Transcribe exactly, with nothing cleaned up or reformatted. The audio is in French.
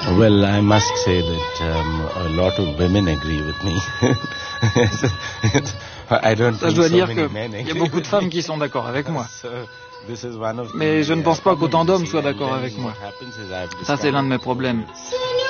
Well, I must say that um, a lot of women agree with me. I don't Ça, je think dois so dire many men qu'il y a agree beaucoup de with femmes me. qui sont d'accord avec moi. So, this is one of Mais the, je ne uh, pense pas qu'autant problems, d'hommes you see, soient and d'accord then avec moi. what happens is I've Ça, c'est l'un de mes discovered problèmes. that